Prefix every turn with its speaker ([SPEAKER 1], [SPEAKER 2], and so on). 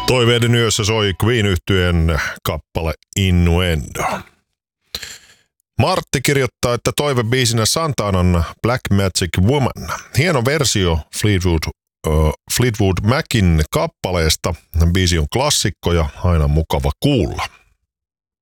[SPEAKER 1] Toiveiden yössä soi Queen-yhtyeen kappale Innuendo. Martti kirjoittaa, että toivebiisinä Santanan Black Magic Woman. Hieno versio Fleetwood Macin kappaleesta. Biisi on klassikko ja aina mukava kuulla.